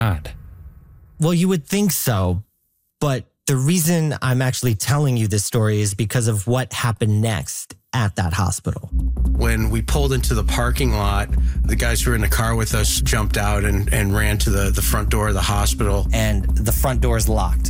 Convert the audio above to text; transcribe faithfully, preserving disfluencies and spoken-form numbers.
Odd. Well, you would think so, but the reason I'm actually telling you this story is because of what happened next at that hospital. When we pulled into the parking lot, the guys who were in the car with us jumped out and, and ran to the, the front door of the hospital. And the front door is locked.